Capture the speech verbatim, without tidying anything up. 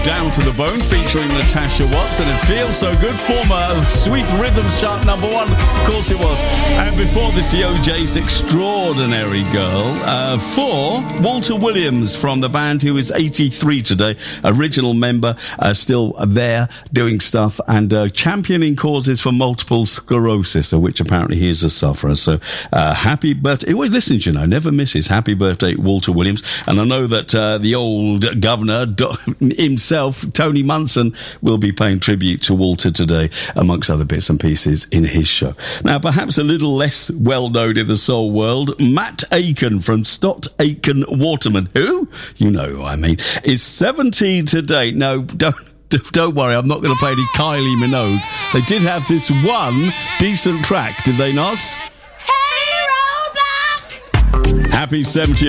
Down to the Bone featuring Natasha Watts, and It Feels So Good, former Sweet Rhythms chart number one, of course it was. And before this, the O J's Extraordinary Girl, uh, for Walter Williams from the band, who is eighty-three today, original member, uh, still there doing stuff and uh, championing causes for multiple sclerosis, of which apparently he is a sufferer. So uh, happy birthday. He always listens, you know, never misses. Happy birthday, Walter Williams. And I know that uh, the old governor do- himself, Tony Munson, will be paying tribute to Walter today, amongst other bits and pieces in his show. Now, perhaps a little less well-known in the soul world, Matt Aiken from Stott Aiken Waterman, who, you know who I mean, is seventy today. No, don't. Don't worry, I'm not going to play any Kylie Minogue. They did have this one decent track, did they not? Hey, Roadblock! Happy seventieth.